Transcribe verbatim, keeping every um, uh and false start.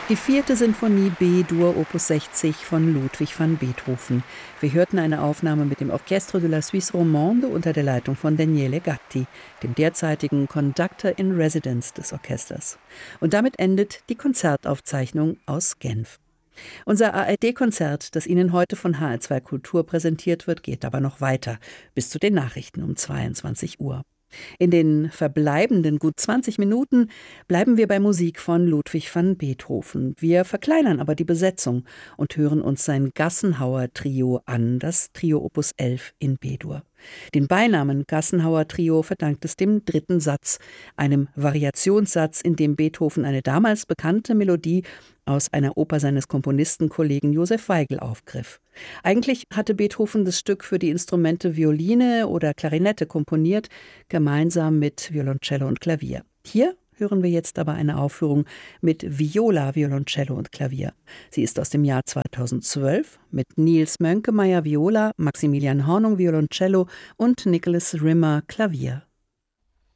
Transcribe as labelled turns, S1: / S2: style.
S1: Die vierte Sinfonie B-Dur Opus sechzig von Ludwig van Beethoven. Wir hörten eine Aufnahme mit dem Orchestre de la Suisse Romande unter der Leitung von Daniele Gatti, dem derzeitigen Conductor in Residence des Orchesters. Und damit endet die Konzertaufzeichnung aus Genf. Unser A R D-Konzert, das Ihnen heute von H R zwei Kultur präsentiert wird, geht aber noch weiter, bis zu den Nachrichten um zweiundzwanzig Uhr. In den verbleibenden gut zwanzig Minuten bleiben wir bei Musik von Ludwig van Beethoven. Wir verkleinern aber die Besetzung und hören uns sein Gassenhauer-Trio an, das Trio Opus elf in B-Dur. Den Beinamen Gassenhauer-Trio verdankt es dem dritten Satz, einem Variationssatz, in dem Beethoven eine damals bekannte Melodie aus einer Oper seines Komponistenkollegen Josef Weigl aufgriff. Eigentlich hatte Beethoven das Stück für die Instrumente Violine oder Klarinette komponiert, gemeinsam mit Violoncello und Klavier. Hier hören wir jetzt aber eine Aufführung mit Viola, Violoncello und Klavier. Sie ist aus dem Jahr zweitausendzwölf mit Nils Mönkemeyer Viola, Maximilian Hornung Violoncello und Nicholas Rimmer Klavier.